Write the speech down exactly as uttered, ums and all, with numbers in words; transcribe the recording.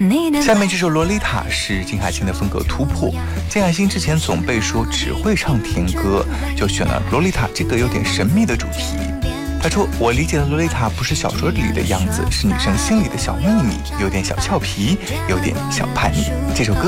下面这首《洛丽塔》是金海心的风格突破。金海心之前总被说只会唱甜歌，就选了《洛丽塔》这个有点神秘的主题。他说：“我理解的洛丽塔不是小说里的样子，是女生心里的小秘密，有点小俏皮，有点小叛逆。”这首歌